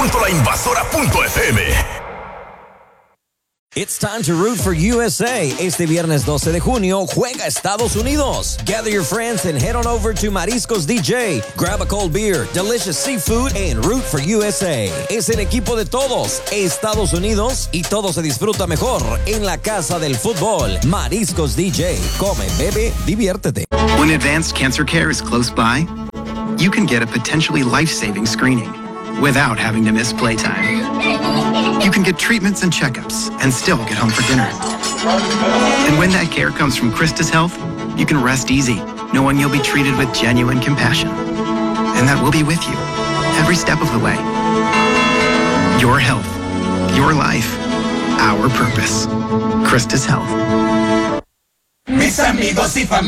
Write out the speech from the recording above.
www.lainvasora.fm. It's time to root for USA. Este viernes 12 de junio juega Estados Unidos. Gather your friends and head on over to Mariscos DJ. Grab a cold beer, delicious seafood, and root for USA. Es el equipo de todos, Estados Unidos, y todo se disfruta mejor en la casa del fútbol. Mariscos DJ. Come, bebe, diviértete. When advanced cancer care is close by, you can get a potentially life-saving screening without having to miss playtime. You can get treatments and checkups and still get home for dinner. And when that care comes from Christus Health, you can rest easy, knowing you'll be treated with genuine compassion. And that we'll be with you every step of the way. Your health, your life, our purpose. Christus Health. Mis amigos y familia.